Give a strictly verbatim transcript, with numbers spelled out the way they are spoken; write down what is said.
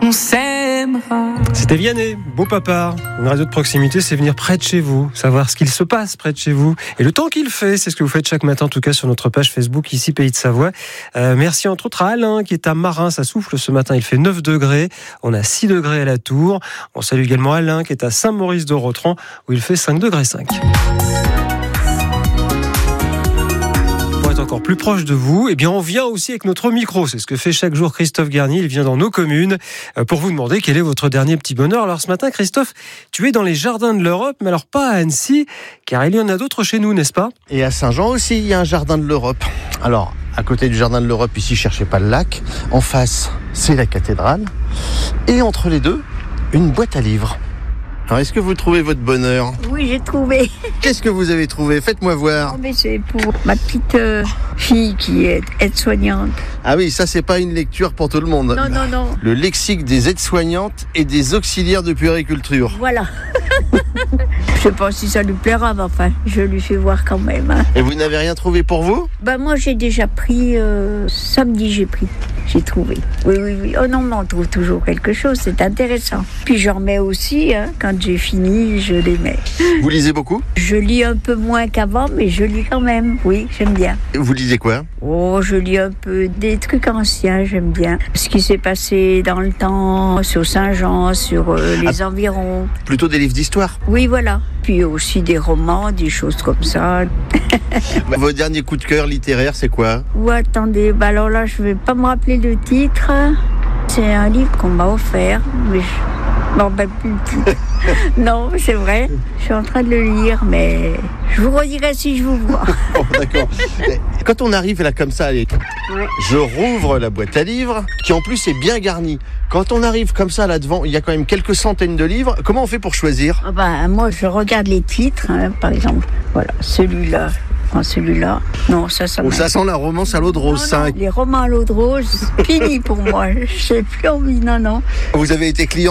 on s'aimera. C'était Vianney, Beau Papa. Une radio de proximité, c'est venir près de chez vous, savoir ce qu'il se passe près de chez vous. Et le temps qu'il fait, c'est ce que vous faites chaque matin, en tout cas sur notre page Facebook, ici Pays de Savoie. Euh, merci entre autres à Alain, qui est à Marin. Ça souffle ce matin, il fait neuf degrés. On a six degrés à la Tour. On salue également Alain, qui est à Saint-Maurice-de-Rotran, où il fait cinq degrés cinq. Encore plus proche de vous, eh bien on vient aussi avec notre micro. C'est ce que fait chaque jour Christophe Garnier. Il vient dans nos communes pour vous demander quel est votre dernier petit bonheur. Alors ce matin, Christophe, tu es dans les jardins de l'Europe, mais alors pas à Annecy, car il y en a d'autres chez nous, n'est-ce pas ? Et à Saint-Jean aussi, il y a un jardin de l'Europe. Alors, à côté du jardin de l'Europe, ici, cherchez pas le lac. En face, c'est la cathédrale. Et entre les deux, une boîte à livres. Alors, est-ce que vous trouvez votre bonheur ? Oui, j'ai trouvé. Qu'est-ce que vous avez trouvé ? Faites-moi voir. Oh, mais c'est pour ma petite euh, fille qui est aide-soignante. Ah oui, ça, c'est pas une lecture pour tout le monde. Non, non, non. Le lexique des aides-soignantes et des auxiliaires de puériculture. Voilà. Je sais pas si ça lui plaira, mais enfin, je lui fais voir quand même. Hein. Et vous n'avez rien trouvé pour vous ? Ben, moi, j'ai déjà pris... Euh, samedi, j'ai pris. J'ai trouvé. Oui, oui, oui. Oh non, mais on trouve toujours quelque chose. C'est intéressant. Puis j'en mets aussi, hein, quand j'ai fini, je les mets. Vous lisez beaucoup ? Je lis un peu moins qu'avant, mais je lis quand même. Oui, j'aime bien. Vous lisez quoi ? Oh, je lis un peu des trucs anciens, j'aime bien. Ce qui s'est passé dans le temps, sur Saint-Jean, sur euh, les ah, environs. Plutôt des livres d'histoire ? Oui, voilà. Puis aussi des romans, des choses comme ça. Votre dernier coup de cœur littéraire, c'est quoi ? Ou attendez, bah alors là, je vais pas me rappeler le titre. C'est un livre qu'on m'a offert, mais je m'en rappelle plus le titre. Non, c'est vrai. Je suis en train de le lire, mais je vous redirai si je vous vois. Bon, d'accord. Quand on arrive là comme ça, allez, ouais. Je rouvre la boîte à livres, qui en plus est bien garnie. Quand on arrive comme ça là devant, il y a quand même quelques centaines de livres. Comment on fait pour choisir ? Ah bah, moi, je regarde les titres, hein, par exemple. Voilà, celui-là. Celui-là, non, ça, ça. Oh, ça sent la romance à l'eau de rose. Non, ça. Non, les romans à l'eau de rose, fini pour moi. Je n'ai plus envie, non, non. Vous avez été client